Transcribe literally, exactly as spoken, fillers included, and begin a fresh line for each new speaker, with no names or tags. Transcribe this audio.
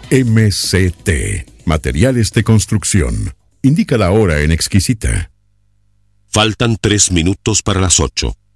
M C T, Materiales de Construcción. Indica la hora en Exquisita.
Faltan tres minutos para las ocho.